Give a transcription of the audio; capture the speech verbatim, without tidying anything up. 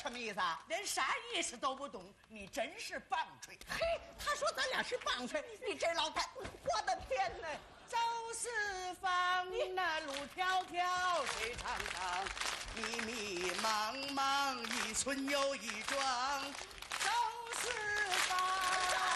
什么意思啊？ 连啥意思都不懂，你真是棒槌！ 嘿，他说咱俩是棒槌，你这老太，我的天哪！ 走四方，那路迢迢，水长长， 迷迷茫茫，一村又一庄。